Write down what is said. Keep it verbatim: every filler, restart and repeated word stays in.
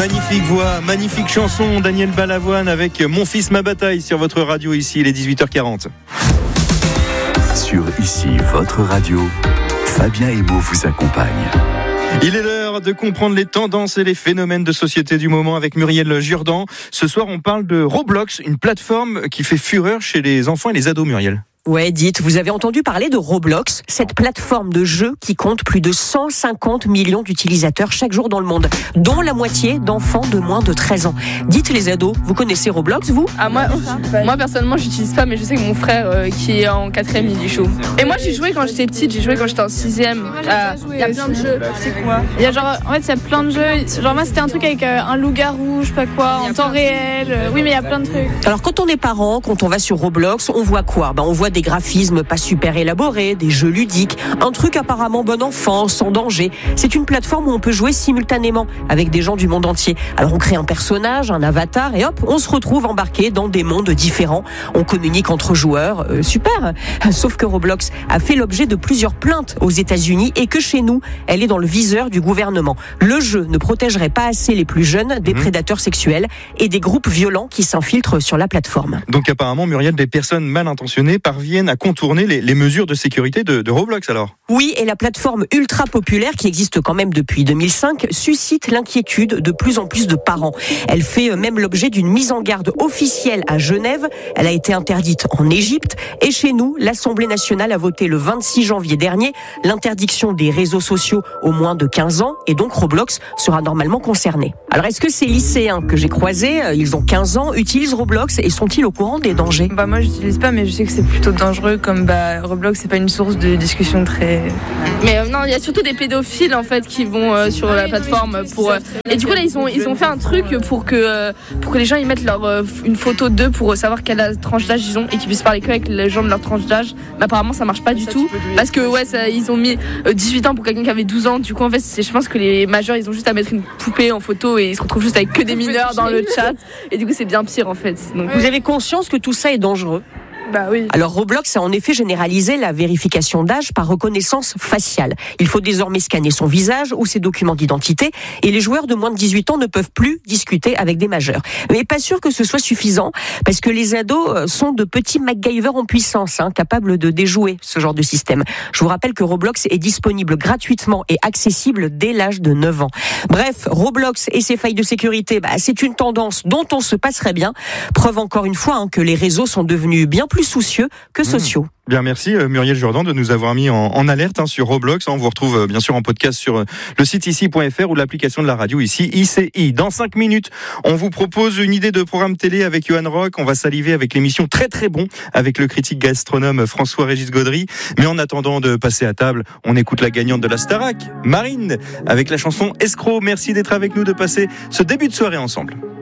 Magnifique voix, magnifique chanson, Daniel Balavoine avec Mon fils, ma bataille sur votre radio ici, il est dix-huit heures quarante. Sur Ici, votre radio, Fabien Emo vous accompagne. Il est l'heure de comprendre les tendances et les phénomènes de société du moment avec Muriel Jourdan. Ce soir, on parle de Roblox, une plateforme qui fait fureur chez les enfants et les ados, Muriel. Ouais, dites, vous avez entendu parler de Roblox, cette plateforme de jeux qui compte plus de cent cinquante millions d'utilisateurs chaque jour dans le monde, dont la moitié d'enfants de moins de treize ans. Dites les ados, vous connaissez Roblox, vous ? Ah moi, moi personnellement, j'utilise pas, mais je sais que mon frère euh, qui est en quatrième, il est chaud. Et moi, j'ai joué quand j'étais petite, j'ai joué quand j'étais en sixième. Euh, Il y a plein de jeux. C'est quoi ? Il y a genre, en fait, il y a plein de jeux. Genre moi, c'était un truc avec euh, un loup-garou, je sais pas quoi, en temps réel. Euh, oui, mais il y a plein de trucs. Alors, quand on est parent, quand on va sur Roblox, on voit quoi ? Ben, on voit des graphismes pas super élaborés, des jeux ludiques, un truc apparemment bon enfant, sans danger. C'est une plateforme où on peut jouer simultanément avec des gens du monde entier. Alors on crée un personnage, un avatar et hop, on se retrouve embarqué dans des mondes différents. On communique entre joueurs, euh, super. Sauf que Roblox a fait l'objet de plusieurs plaintes aux États-Unis et que chez nous, elle est dans le viseur du gouvernement. Le jeu ne protégerait pas assez les plus jeunes des mmh. prédateurs sexuels et des groupes violents qui s'infiltrent sur la plateforme. Donc apparemment, Muriel, des personnes mal intentionnées parviennent à contourner Les, les mesures de sécurité de, de Roblox alors. Oui, et la plateforme ultra populaire qui existe quand même depuis deux mille cinq suscite l'inquiétude de plus en plus de parents. Elle fait même l'objet d'une mise en garde officielle à Genève. Elle a été interdite en Égypte et chez nous, l'Assemblée nationale a voté le vingt-six janvier dernier l'interdiction des réseaux sociaux aux moins de quinze ans et donc Roblox sera normalement concerné. Alors est-ce que ces lycéens que j'ai croisés, ils ont quinze ans, utilisent Roblox et sont-ils au courant des dangers ? Bah moi j'utilise pas, mais je sais que c'est plutôt dangereux comme bah, Roblox c'est pas une source de discussion très. Mais euh, non, il y a surtout des pédophiles en fait qui vont euh, sur la plateforme pour. Euh, et du coup là ils ont ils ont fait un truc pour que euh, pour que les gens ils mettent leur euh, une photo d'eux pour savoir quelle tranche d'âge ils ont et qu'ils puissent parler que avec les gens de leur tranche d'âge. Mais apparemment ça marche pas du tout parce que ouais ça, ils ont mis euh, dix-huit ans pour quelqu'un qui avait douze ans. Du coup en fait c'est, je pense que les majeurs ils ont juste à mettre une poupée en photo et ils se retrouvent juste avec que des mineurs dans le chat et du coup c'est bien pire en fait. Donc, vous avez conscience que tout ça est dangereux ? Bah oui. Alors Roblox a en effet généralisé la vérification d'âge par reconnaissance faciale. Il faut désormais scanner son visage ou ses documents d'identité et les joueurs de moins de dix-huit ans ne peuvent plus discuter avec des majeurs. Mais pas sûr que ce soit suffisant parce que les ados sont de petits MacGyver en puissance, hein, capables de déjouer ce genre de système. Je vous rappelle que Roblox est disponible gratuitement et accessible dès l'âge de neuf ans. Bref, Roblox et ses failles de sécurité, bah, c'est une tendance dont on se passerait bien. Preuve encore une fois hein, que les réseaux sont devenus bien plus soucieux que sociaux. Mmh. Bien, merci euh, Muriel Jourdan de nous avoir mis en, en alerte hein, sur Roblox. On vous retrouve euh, bien sûr en podcast sur euh, le site ici point f r ou l'application de la radio ici, I C I. Dans cinq minutes, on vous propose une idée de programme télé avec Johan Rock. On va saliver avec l'émission Très Très Bon avec le critique gastronome François-Régis Gaudry. Mais en attendant de passer à table, on écoute la gagnante de la Starac, Marine, avec la chanson Escroc. Merci d'être avec nous, de passer ce début de soirée ensemble.